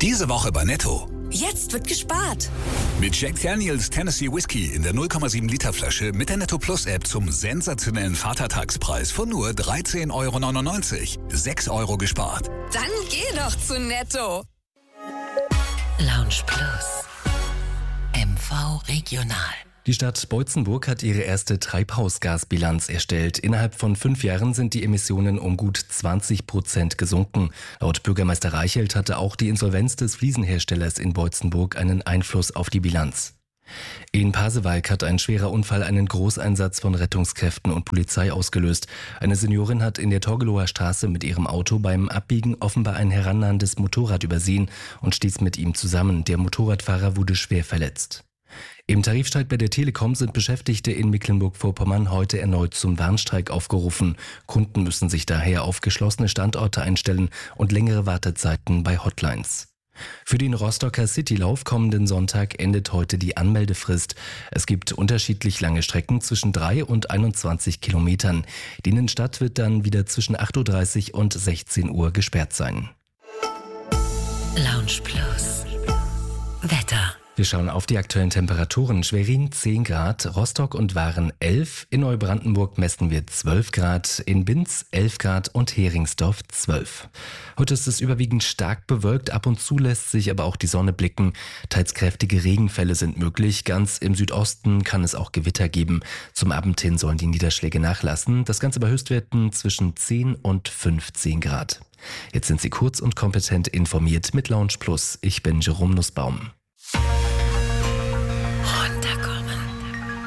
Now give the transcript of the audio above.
Diese Woche bei Netto. Jetzt wird gespart. Mit Jack Daniels Tennessee Whiskey in der 0,7 Liter Flasche mit der Netto Plus App zum sensationellen Vatertagspreis von nur 13,99 €. 6 € gespart. Dann geh doch zu Netto. Lounge Plus. MV Regional. Die Stadt Boitzenburg hat ihre erste Treibhausgasbilanz erstellt. Innerhalb von 5 Jahren sind die Emissionen um gut 20% gesunken. Laut Bürgermeister Reichelt hatte auch die Insolvenz des Fliesenherstellers in Boitzenburg einen Einfluss auf die Bilanz. In Pasewalk hat ein schwerer Unfall einen Großeinsatz von Rettungskräften und Polizei ausgelöst. Eine Seniorin hat in der Torgelower Straße mit ihrem Auto beim Abbiegen offenbar ein herannahendes Motorrad übersehen und stieß mit ihm zusammen. Der Motorradfahrer wurde schwer verletzt. Im Tarifstreit bei der Telekom sind Beschäftigte in Mecklenburg-Vorpommern heute erneut zum Warnstreik aufgerufen. Kunden müssen sich daher auf geschlossene Standorte einstellen und längere Wartezeiten bei Hotlines. Für den Rostocker Citylauf kommenden Sonntag endet heute die Anmeldefrist. Es gibt unterschiedlich lange Strecken zwischen 3 und 21 Kilometern. Die Innenstadt wird dann wieder zwischen 8:30 und 16 Uhr gesperrt sein. Lounge Plus. Wetter. Wir schauen auf die aktuellen Temperaturen. Schwerin 10 Grad, Rostock und Waren 11, in Neubrandenburg messen wir 12 Grad, in Binz 11 Grad und Heringsdorf 12. Heute ist es überwiegend stark bewölkt, ab und zu lässt sich aber auch die Sonne blicken. Teils kräftige Regenfälle sind möglich, ganz im Südosten kann es auch Gewitter geben. Zum Abend hin sollen die Niederschläge nachlassen, das Ganze bei Höchstwerten zwischen 10 und 15 Grad. Jetzt sind Sie kurz und kompetent informiert mit Lounge Plus. Ich bin Jerome Nussbaum.